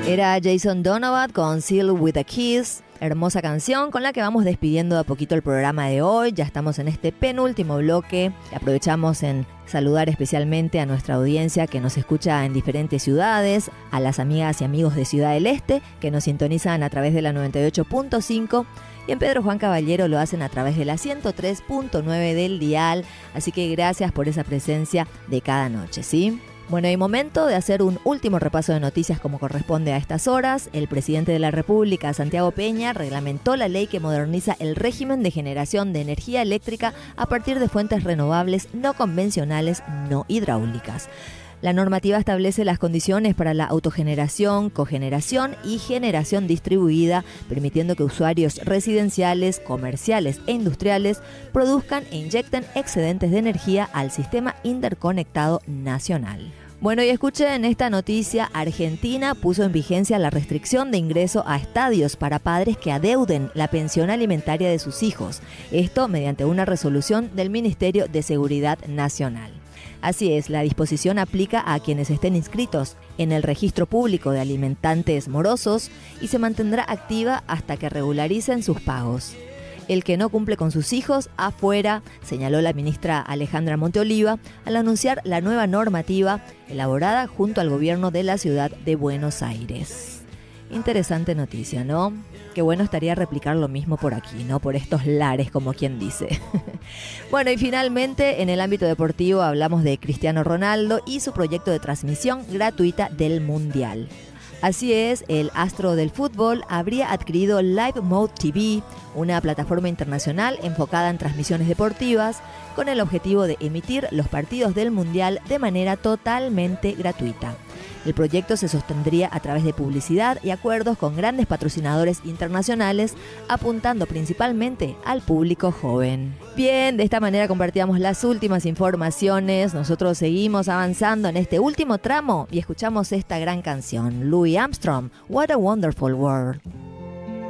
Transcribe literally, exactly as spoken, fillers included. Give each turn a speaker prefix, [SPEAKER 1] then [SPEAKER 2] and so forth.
[SPEAKER 1] Era Jason Donovan con Seal with a Kiss. Hermosa canción con la que vamos despidiendo de a poquito el programa de hoy. Ya estamos en este penúltimo bloque. Aprovechamos en saludar especialmente a nuestra audiencia que nos escucha en diferentes ciudades, a las amigas y amigos de Ciudad del Este que nos sintonizan a través de la noventa y ocho punto cinco y en Pedro Juan Caballero lo hacen a través de la ciento tres punto nueve del dial. Así que gracias por esa presencia de cada noche, ¿sí? Bueno, y momento de hacer un último repaso de noticias como corresponde a estas horas. El presidente de la República, Santiago Peña, reglamentó la ley que moderniza el régimen de generación de energía eléctrica a partir de fuentes renovables no convencionales, no hidráulicas. La normativa establece las condiciones para la autogeneración, cogeneración y generación distribuida, permitiendo que usuarios residenciales, comerciales e industriales produzcan e inyecten excedentes de energía al sistema interconectado nacional. Bueno, y escuchen esta noticia. Argentina puso en vigencia la restricción de ingreso a estadios para padres que adeuden la pensión alimentaria de sus hijos. Esto mediante una resolución del Ministerio de Seguridad Nacional. Así es, la disposición aplica a quienes estén inscritos en el registro público de alimentantes morosos y se mantendrá activa hasta que regularicen sus pagos. El que no cumple con sus hijos, afuera, señaló la ministra Alejandra Monteoliva al anunciar la nueva normativa elaborada junto al gobierno de la ciudad de Buenos Aires. Interesante noticia, ¿no? Qué bueno estaría replicar lo mismo por aquí, ¿no? Por estos lares, como quien dice. Bueno, y finalmente, en el ámbito deportivo hablamos de Cristiano Ronaldo y su proyecto de transmisión gratuita del Mundial. Así es, el astro del fútbol habría adquirido Live Mode T V, una plataforma internacional enfocada en transmisiones deportivas, con el objetivo de emitir los partidos del Mundial de manera totalmente gratuita. El proyecto se sostendría a través de publicidad y acuerdos con grandes patrocinadores internacionales, apuntando principalmente al público joven. Bien, de esta manera compartíamos las últimas informaciones. Nosotros seguimos avanzando en este último tramo y escuchamos esta gran canción, Louis Armstrong, What a Wonderful World.